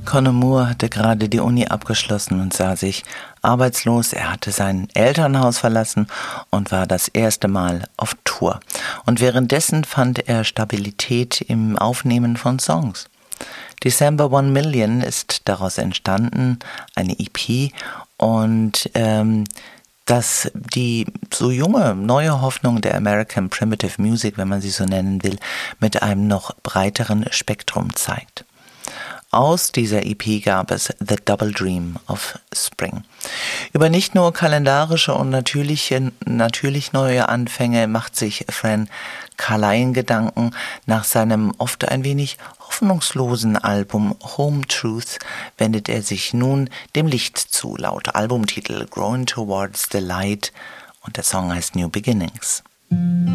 Conor Moore hatte gerade die Uni abgeschlossen und sah sich arbeitslos. Er hatte sein Elternhaus verlassen und war das erste Mal auf Tour. Und währenddessen fand er Stabilität im Aufnehmen von Songs. December 1 Million ist daraus entstanden, eine EP, und dass die so junge, neue Hoffnung der American Primitive Music, wenn man sie so nennen will, mit einem noch breiteren Spektrum zeigt. Aus dieser EP gab es The Double Dream of Spring. Über nicht nur kalendarische und natürlich neue Anfänge macht sich Fran Carline Gedanken. Nach seinem oft ein wenig hoffnungslosen Album Home Truth wendet er sich nun dem Licht zu, laut Albumtitel Growing Towards the Light, und der Song heißt New Beginnings.